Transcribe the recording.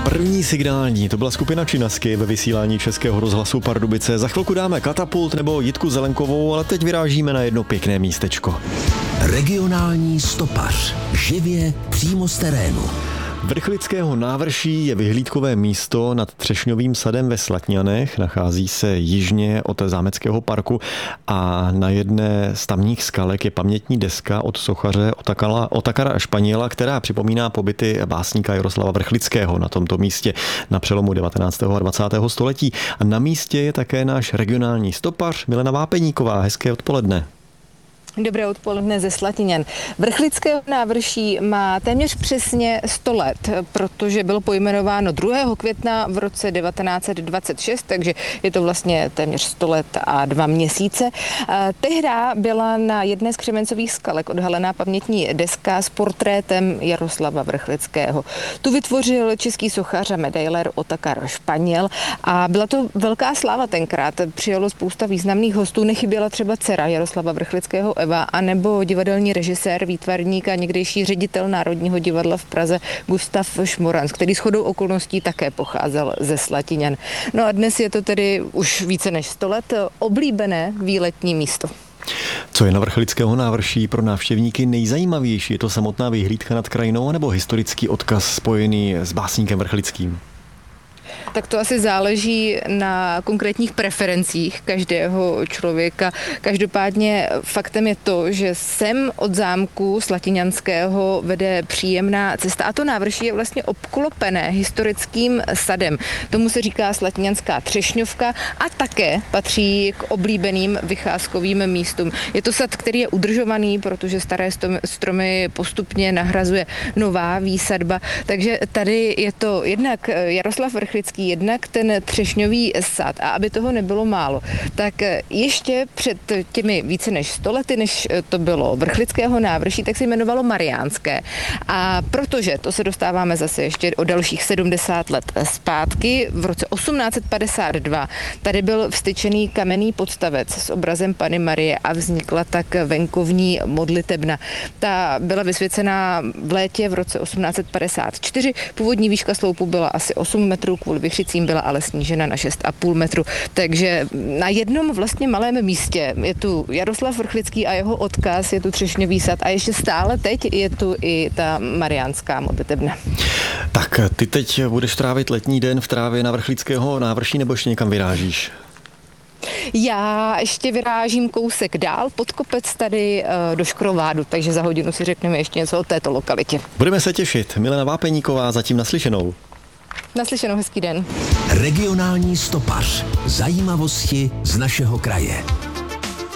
První signální, to byla skupina Činasky ve vysílání Českého rozhlasu Pardubice. Za chvilku dáme Katapult nebo Jitku Zelenkovou, ale teď vyrážíme na jedno pěkné místečko. Regionální stopař. Živě přímo z terénu. Vrchlického návrší je vyhlídkové místo nad Třešňovým sadem ve Slatňanech. Nachází se jižně od zámeckého parku a na jedné z tamních skalek je pamětní deska od sochaře Otakara Španěla, která připomíná pobyty básníka Jaroslava Vrchlického na tomto místě na přelomu 19. a 20. století. A na místě je také náš regionální stopař Milena Vápeníková. Hezké odpoledne. Dobré odpoledne ze Slatěňan. Vrchlického návrší má téměř přesně 100 let, protože bylo pojmenováno 2. května v roce 1926, takže je to vlastně téměř 100 let a 2 měsíce. Tehda byla na jedné z křemencových skalek odhalená pamětní deska s portrétem Jaroslava Vrchlického. Tu vytvořil český sochař a medailér Otakar Španěl a byla to velká sláva tenkrát. Přijalo spousta významných hostů, nechyběla třeba dcera Jaroslava Vrchlického a nebo divadelní režisér, výtvarník a někdejší ředitel Národního divadla v Praze Gustav Šmoranc, který shodou okolností také pocházel ze Slatíňan. No a dnes je to tedy už více než 100 let oblíbené výletní místo. Co je na Vrchlického návrší pro návštěvníky nejzajímavější? Je to samotná vyhlídka nad krajinou nebo historický odkaz spojený s básníkem Vrchlickým? Tak to asi záleží na konkrétních preferencích každého člověka. Každopádně faktem je to, že sem od zámku Slatyňanského vede příjemná cesta a to návrší je vlastně obklopené historickým sadem. Tomu se říká Slatyňanská Třešňovka a také patří k oblíbeným vycházkovým místům. Je to sad, který je udržovaný, protože staré stromy postupně nahrazuje nová výsadba, takže tady je to jednak Jaroslav Vrchlický, jednak ten Třešňový sad. A aby toho nebylo málo, tak ještě před těmi více než 100 lety, než to bylo Vrchlického návrší, tak se jmenovalo Mariánské. A protože, to se dostáváme zase ještě o dalších 70 let zpátky, v roce 1852 tady byl vstyčený kamenný podstavec s obrazem Panny Marie a vznikla tak venkovní modlitebna. Ta byla vysvěcená v létě v roce 1854. Původní výška sloupu byla asi 8 metrů, kvůli vychřicím byla ale snížena na 6,5 metru. Takže na jednom vlastně malém místě je tu Jaroslav Vrchlický a jeho odkaz, je tu Třešňový sad a ještě stále teď je tu i ta mariánská modlitebna. Tak ty teď budeš trávit letní den v trávě na Vrchlického návrší nebo ještě někam vyrážíš? Já ještě vyrážím kousek dál pod kopec tady do Škrovádu, takže za hodinu si řekneme ještě něco o této lokalitě. Budeme se těšit. Milena Vápeníková, zatím naslyšenou. Naslyšenou, hezký den. Regionální stopař. Zajímavosti z našeho kraje.